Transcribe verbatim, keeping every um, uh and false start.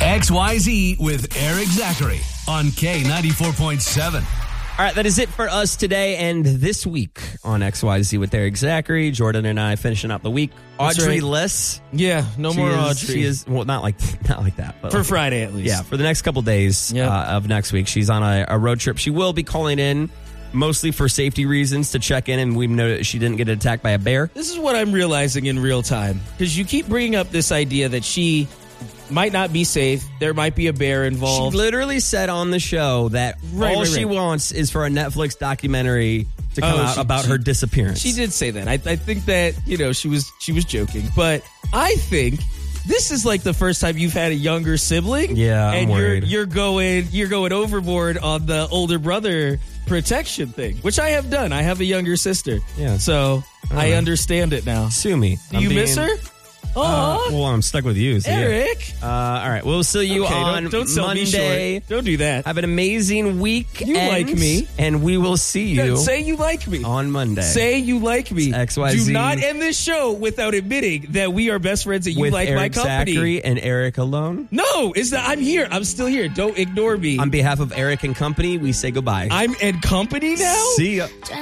X Y Z with Eric Zachary on K ninety-four point seven. All right, that is it for us today and this week on X Y Z with Eric Zachary. Jordan and I finishing up the week. That's Audrey right. less. Yeah, no She more is, Audrey. She is, well, not like not like that. But For like, Friday, at least. Yeah, for the next couple days Yep. uh, of next week. She's on a, a road trip. She will be calling in mostly for safety reasons to check in, and we know that she didn't get attacked by a bear. This is what I'm realizing in real time. Because you keep bringing up this idea that she might not be safe. There might be a bear She involved. literally said on the show that Right, all right, she right. wants is for a Netflix documentary to come Oh, out she- about she- her disappearance. She did say that. I, I think that, you know, she was she was joking. But I think this is like the first time you've had a younger sibling. Yeah, I'm and worried. you're you're going you're going overboard on the older brother protection thing, which I have done. I have a younger sister. Yeah. So All I right. understand it now. Sue me. Do I'm you being- miss her? Uh, Oh, well, I'm stuck with you. So yeah. Eric. Uh, all right. We'll see you Okay, on don't, don't sell me Monday. short. Don't do that. Have an amazing week. You like me. And we will see you Say you like me. on Monday. Say you like me. It's X Y Z. Do not end this show without admitting that we are best friends, that you with like Eric my company. Zachary and Eric alone. No, it's that I'm here. I'm still here. Don't ignore me. On behalf of Eric and company, we say goodbye. I'm in company now? See ya.